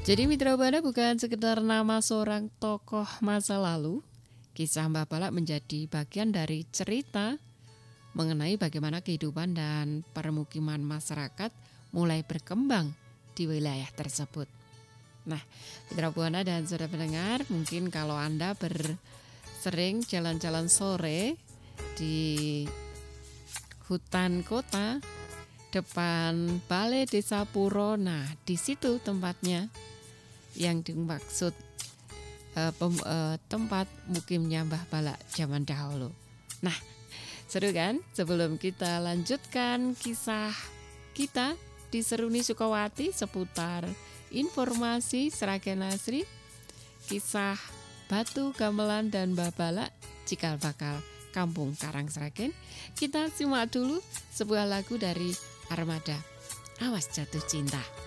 Jadi Mitra Buana bukan sekedar nama seorang tokoh masa lalu. Kisah Mbah Balak menjadi bagian dari cerita mengenai bagaimana kehidupan dan permukiman masyarakat mulai berkembang di wilayah tersebut. Nah, Mitra Buana dan saudara pendengar, mungkin kalau Anda sering jalan-jalan sore di hutan kota depan Balai Desa Puro, nah di situ tempatnya yang dimaksud tempat mukimnya Mbah Balak zaman dahulu. Nah, seru kan? Sebelum kita lanjutkan kisah kita di Seruni Sukawati seputar informasi Sragen Asri, kisah Batu Gamelan dan Mbah Balak cikal bakal Kampung Karang Sragen, kita simak dulu sebuah lagu dari Armada, Awas Jatuh Cinta.